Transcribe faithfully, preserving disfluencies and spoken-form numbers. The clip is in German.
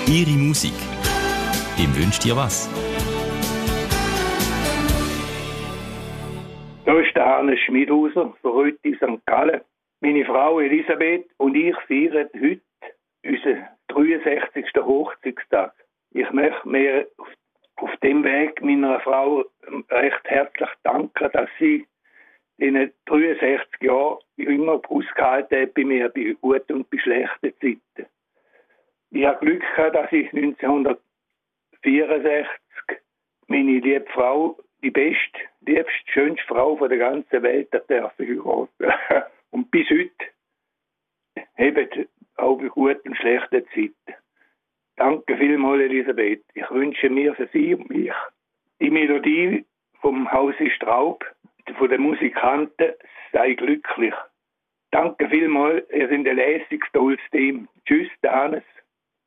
Ihre Musik. Im Wünscht dir was? Da ist der Hannes Schmidhauser, für heute in Sankt Gallen. Meine Frau Elisabeth und ich feiern heute unseren dreiundsechzigsten Hochzeitstag. Ich möchte mir auf, auf dem Weg meiner Frau recht herzlich danken, dass sie in den dreiundsechzig Jahren immer ausgehalten hat bei mir, bei guten und bei schlechten Zeiten. Ich habe Glück gehabt, dass ich neunzehnhundertvierundsechzig meine liebe Frau, die beste, liebste, schönste Frau von der ganzen Welt, heiraten durfte. Und bis heute eben auch bei guten und schlechten Zeiten. Danke vielmals, Elisabeth. Ich wünsche mir für Sie und mich die Melodie vom Hause Straub, von den Musikanten, sei glücklich. Danke vielmals, ihr seid ein lässiges, tolles Team. Tschüss, der Hannes.